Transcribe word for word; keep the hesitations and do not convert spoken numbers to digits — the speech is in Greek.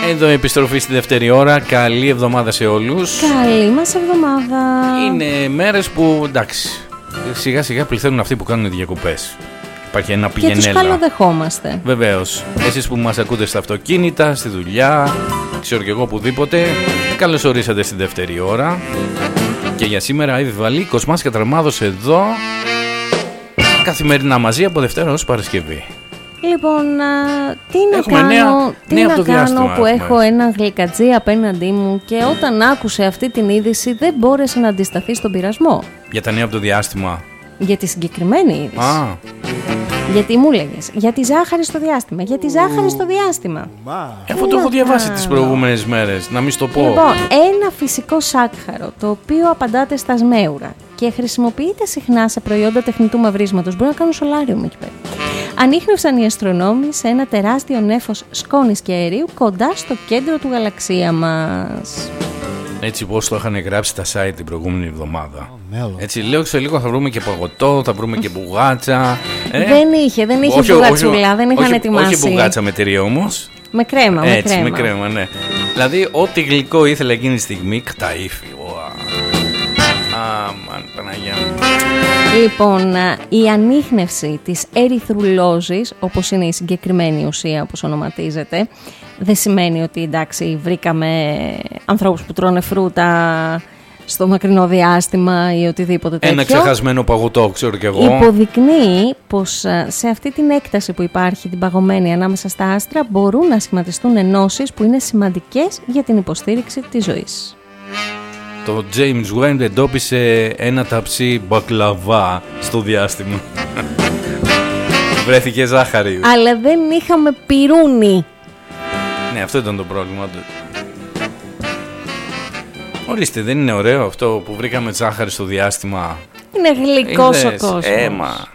Εδώ η επιστροφή στη δεύτερη ώρα. Καλή εβδομάδα σε όλους. Καλή μας εβδομάδα. Είναι μέρες που εντάξει, σιγά σιγά πληθαίνουν αυτοί που κάνουν διακοπές. Υπάρχει ένα πηγενέλα. Και τους καλοδεχόμαστε. Βεβαίως. Εσείς που μας ακούτε στα αυτοκίνητα, στη δουλειά, ξέρω και εγώ οπουδήποτε, καλώς ορίσατε στη δεύτερη ώρα. Και για σήμερα η Βιβαλή, Κοσμάς και Τραμάδος εδώ. Καθημερινά μαζί από Δευτέρα ως Παρασκευή. Λοιπόν, α, τι να Έχουμε κάνω, νέα, τι νέα να από το κάνω διάστημα, που έχουμε. έχω έναν γλυκατζή απέναντί μου και όταν άκουσε αυτή την είδηση δεν μπόρεσε να αντισταθεί στον πειρασμό. Για τα νέα από το διάστημα. Για τη συγκεκριμένη είδηση. Α, Γιατί μου λέγες, για τη ζάχαρη στο διάστημα, για τη ζάχαρη στο διάστημα. αφού Τι το να έχω διαβάσει κάνω. τις προηγούμενες μέρες, να μην στο πω. Λοιπόν, ένα φυσικό σάκχαρο το οποίο απαντάται στα σμέουρα και χρησιμοποιείται συχνά σε προϊόντα τεχνητού μαυρίσματος. Μπορεί να κάνουν σολάριουμ εκεί πέρα. Ανίχνευσαν οι αστρονόμοι σε ένα τεράστιο νέφος σκόνης και αερίου κοντά στο κέντρο του γαλαξία μας. Έτσι πως το είχαν γράψει στα site την προηγούμενη εβδομάδα. Έτσι λέω σε λίγο θα βρούμε και παγωτό, θα βρούμε και μπουγάτσα. Ε? Δεν είχε, δεν είχε Όχι, μπουγατσούλα, όχι, δεν είχαν όχι, ετοιμάσει. Όχι μπουγάτσα με τυρί όμως. Με κρέμα, με Έτσι, κρέμα. με κρέμα, ναι. Δηλαδή, ό,τι γλυκό ήθελε εκείνη τη στιγμή, κταήφι. Αμαν, Παναγιά μου. Λοιπόν, η ανίχνευση της ερυθρουλόζης, όπως είναι η συγκεκριμένη ουσία, όπως ονοματίζεται, δεν σημαίνει ότι εντάξει βρήκαμε ανθρώπους που τρώνε φρούτα στο μακρινό διάστημα ή οτιδήποτε τέτοιο. Ένα ξεχασμένο παγωτό, ξέρω κι εγώ. Υποδεικνύει πως σε αυτή την έκταση που υπάρχει την παγωμένη ανάμεσα στα άστρα μπορούν να σχηματιστούν ενώσεις που είναι σημαντικές για την υποστήριξη της ζωής. Το James Webb εντόπισε ένα ταψί μπακλαβά στο διάστημα. Βρέθηκε ζάχαρη. Αλλά δεν είχαμε πυρούνι. Ναι, αυτό ήταν το πρόβλημα του. Ορίστε, δεν είναι ωραίο αυτό που βρήκαμε ζάχαρη στο διάστημα? Είναι γλυκός ο Είδες, κόσμος. Έμα.